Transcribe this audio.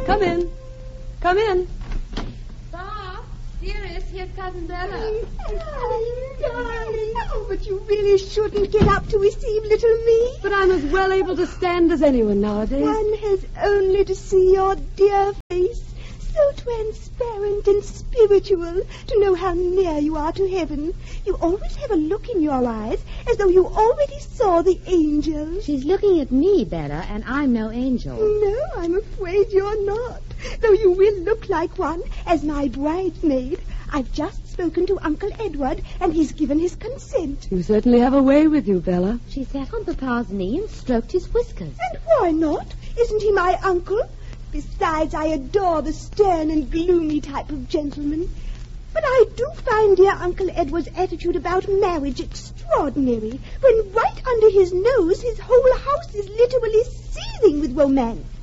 Come in. Come in. Bob, dearest, here's Cousin Bella. Darling. Oh, but you really shouldn't get up to receive little me. But I'm as well able to stand as anyone nowadays. One has only to see your dear face, so transparent and spiritual, to know how near you are to heaven. You always have a look in your eyes as though you already saw the angel. She's looking at me, Bella, and I'm no angel. No, I'm afraid you're not, though you will look like one as my bridesmaid. I've just spoken to Uncle Edward, and he's given his consent. You certainly have a way with you, Bella. She sat on Papa's knee and stroked his whiskers. And why not? Isn't he my uncle? Besides, I adore the stern and gloomy type of gentleman. But I do find dear Uncle Edward's attitude about marriage extraordinary, when right under his nose his whole house is literally seething with romance.